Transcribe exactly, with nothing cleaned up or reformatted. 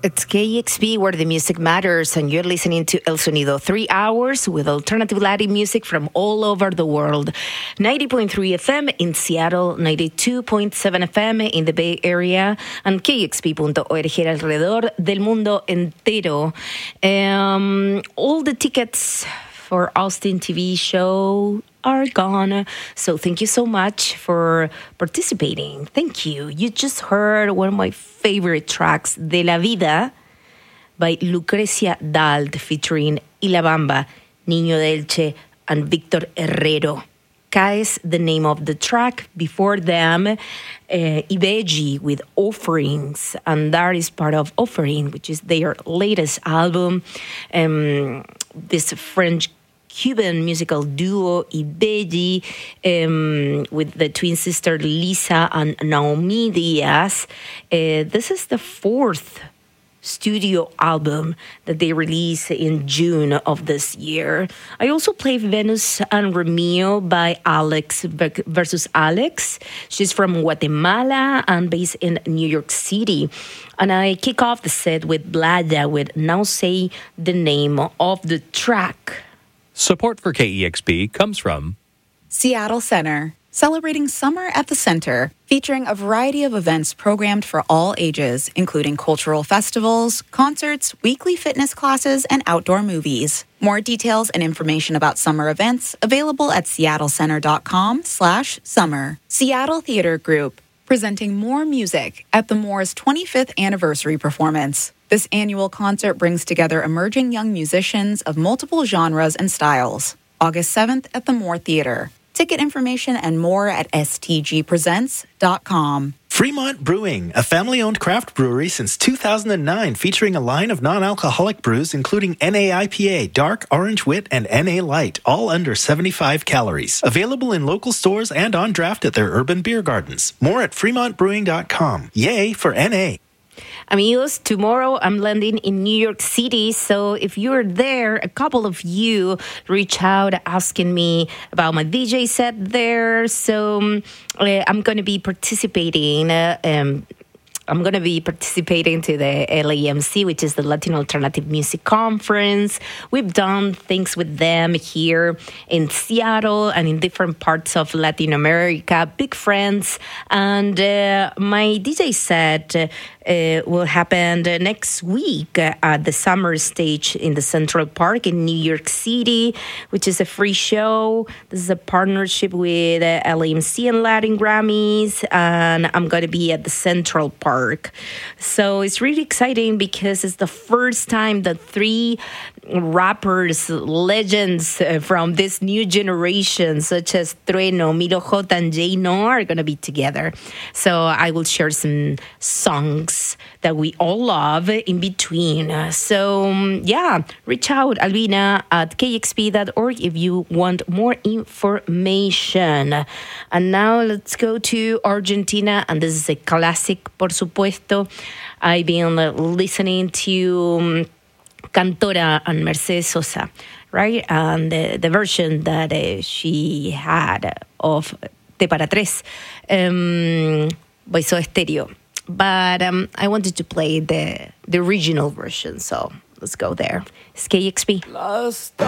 It's K E X P, where the music matters, and you're listening to El Sonido, three hours with alternative Latin music from all over the world. ninety point three F M in Seattle, ninety-two point seven F M in the Bay Area, and K E X P punto org alrededor del mundo entero. Um, all the tickets for Austin T V show are gone. So thank you so much for participating. Thank you. You just heard one of my favorite tracks, De La Vida, by Lucrecia Dalt, featuring Ila Bamba, Niño Delche, and Victor Herrero. Caes, the name of the track. Before them, uh, Ibeji with Offerings, and that is part of Offering, which is their latest album. Um, this French Cuban musical duo Ibeji, um, with the twin sister Lisa and Naomi Diaz. Uh, this is the fourth studio album that they released in June of this year. I also played Venus and Romeo by Alex versus Alex. She's from Guatemala and based in New York City. And I kick off the set with Blada with Now Say the Name of the Track. Support for K E X P comes from Seattle Center, celebrating summer at the center, featuring a variety of events programmed for all ages, including cultural festivals, concerts, weekly fitness classes, and outdoor movies. More details and information about summer events available at seattlecenter.com slash summer. Seattle Theater Group, presenting more music at the Moore's twenty-fifth anniversary performance. This annual concert brings together emerging young musicians of multiple genres and styles. August seventh at the Moore Theater. Ticket information and more at s t g presents dot com. Fremont Brewing, a family-owned craft brewery since two thousand nine, featuring a line of non-alcoholic brews including N A I P A, Dark, Orange Wit, and N A Light, all under seventy-five calories. Available in local stores and on draft at their urban beer gardens. More at fremont brewing dot com. Yay for N A. Amigos, tomorrow I'm landing in New York City, so if you're there, a couple of you reach out asking me about my D J set there. So um, I'm going to be participating. Uh, um, I'm going to be participating to the L A M C, which is the Latin Alternative Music Conference. We've done things with them here in Seattle and in different parts of Latin America. Big friends. And uh, my D J set uh, Uh, will happen next week at the Summer Stage in the Central Park in New York City, which is a free show. This is a partnership with uh, L A M C and Latin Grammys, and I'm going to be at the Central Park. So it's really exciting because it's the first time that three rappers, legends uh, from this new generation, such as Trueno, Milo J, and Jay No, are going to be together. So I will share some songs that we all love in between. So, um, yeah, reach out, Albina, at k x p dot org if you want more information. And now let's go to Argentina, and this is a classic, por supuesto. I've been listening to um, Cantora and Mercedes Sosa, right? And the, the version that uh, she had of Te Para Tres um, by Soda Stereo. But um, I wanted to play the, the original version, so let's go there. It's K E X P.